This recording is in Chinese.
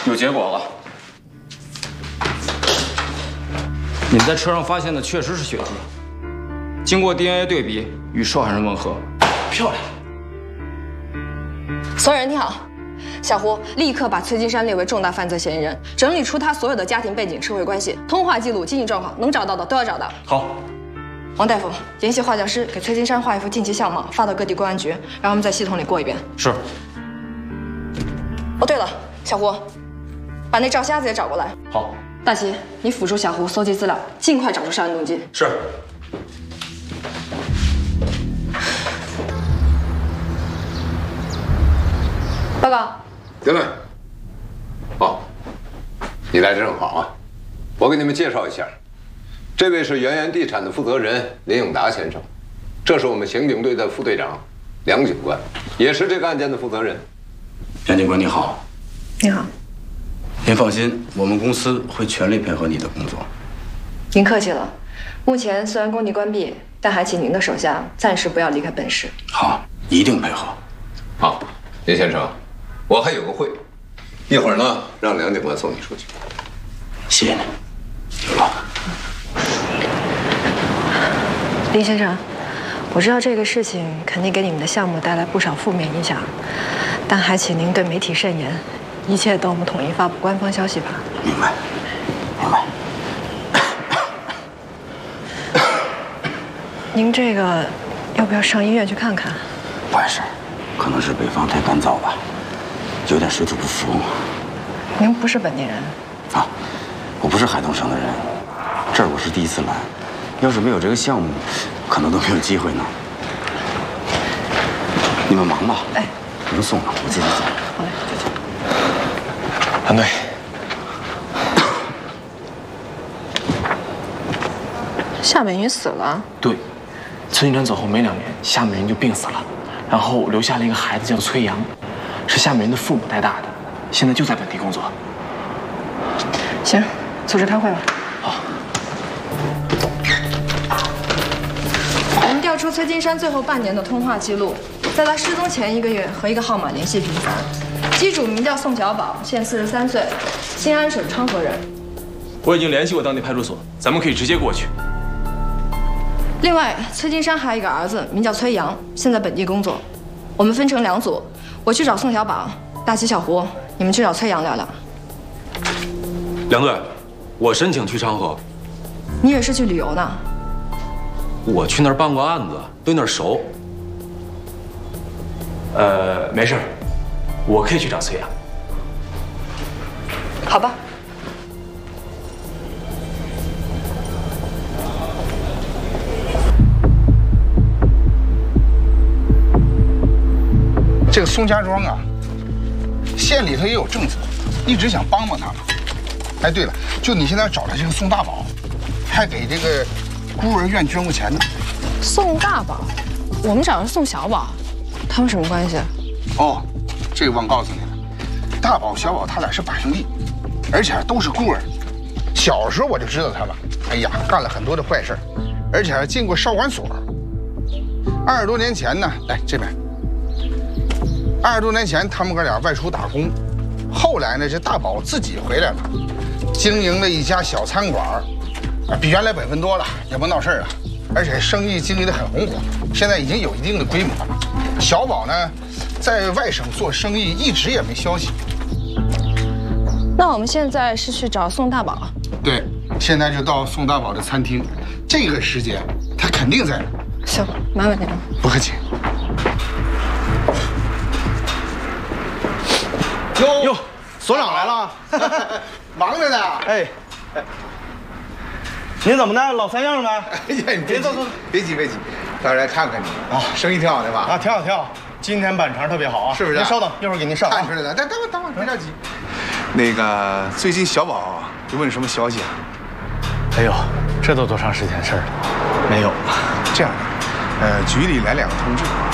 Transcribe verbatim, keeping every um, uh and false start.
有结果了。你在车上发现的确实是血迹，经过 D N A 对比，与受害人吻合。漂亮。 所有人听好，小胡立刻把崔金山列为重大犯罪嫌疑人，整理出他所有的家庭背景、社会关系、通话记录、经济状况，能找到的都要找到。 好。 王大夫，联系画像师，给崔金山画一幅近期相貌，发到各地公安局，让他们在系统里过一遍。 是。 哦，对了，小胡，把那赵瞎子也找过来。 好。 大齐，你辅助小胡搜集资料，尽快找出杀人动机。 是。 报告。 丁磊。哦，你来正好啊，我给你们介绍一下。 这位是原源地产的负责人林永达先生，这是我们刑警队的副队长梁警官，也是这个案件的负责人。 梁警官你好。 你好。 您放心，我们公司会全力配合你的工作。 您客气了。目前虽然工地关闭，但还请您的手下暂时不要离开本市。 好，一定配合。 好，林先生，我还有个会，一会儿呢让梁警官送你出去。 谢谢你，有劳。 林先生，我知道这个事情肯定给你们的项目带来不少负面影响，但还请您对媒体慎言，一切等我们统一发布官方消息吧。 明白，明白。 您这个要不要上医院去看看？ 不碍事，可能是北方太干燥吧，有点水土不服。 您不是本地人啊，我不是海东省的人，这儿我是第一次来。 要是没有这个项目，可能都没有机会呢。你们忙吧， 哎， 能送了，我接着走。 好嘞，再见。 韩队， 夏美云死了。 对，崔金山走后没两年，夏美云就病死了，然后留下了一个孩子叫崔阳，是夏美云的父母带大的，现在就在本地工作。 行，组织开会吧。 调出崔金山最后半年的通话记录，在他失踪前一个月和一个号码联系频繁。机主名叫宋小宝，现四十三岁，新安省昌河人。 我已经联系过当地派出所，咱们可以直接过去。 另外，崔金山还有一个儿子，名叫崔阳，现在本地工作。我们分成两组，我去找宋小宝，大齐、小胡，你们去找崔阳聊聊。 梁队，我申请去昌河。 你也是去旅游呢？ 我去那儿办过案子，对那儿熟。 呃，没事，我可以去找崔阳。 好吧。 这个宋家庄啊，县里头也有政策，一直想帮帮他们。哎，对了，就你现在找的这个宋大宝，还给这个。 孤儿院捐过钱呢。 宋大宝，我们找的是宋小宝，他们什么关系？ 哦，这个忘告诉你了，大宝、小宝他俩是把兄弟，而且都是孤儿。小时候我就知道他们，哎呀，干了很多的坏事，而且还进过少管所。二十多年前呢，来这边。二十多年前，他们哥俩外出打工，后来呢，这大宝自己回来了，经营了一家小餐馆。 啊，比原来本分多了，也不闹事儿了，而且生意经营得很红火，现在已经有一定的规模了。小宝呢，在外省做生意一直也没消息。 那我们现在是去找宋大宝？ 对，现在就到宋大宝的餐厅，这个时间他肯定在。 行，麻烦您了。 不客气。哟哟， 所长来了， 忙着呢。 哎。 您怎么的，老三样呗？ 哎呀，你别走走，别急别急，到这来看看你啊，生意挺好的吧？ 啊，挺好挺好，今天板肠特别好啊， 是不是？ 您稍等，一会儿给您上。 看出来了，等等会等会别着急。那个最近小宝有问什么消息啊？ 哎呦，这都多长时间事儿了？没有。 这样的，呃，局里来两个同志，